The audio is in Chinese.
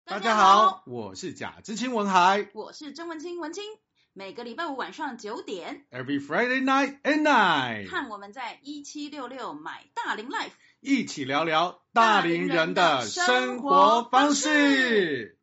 大家好，我是贾知青文海， 我是曾文清文清。每个礼拜五晚上9点 Every Friday night at night， 看我们在1766买大龄 Life， 一起聊聊大龄人的生活方式。